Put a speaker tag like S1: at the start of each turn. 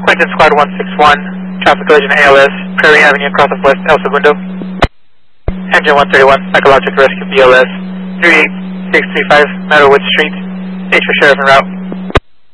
S1: Quentin Squad 161, traffic collision ALS, Prairie Avenue, cross of West El Segundo. Engine 131, psychological rescue BLS, 38635, Meadowwood Street, H for Sheriff en route.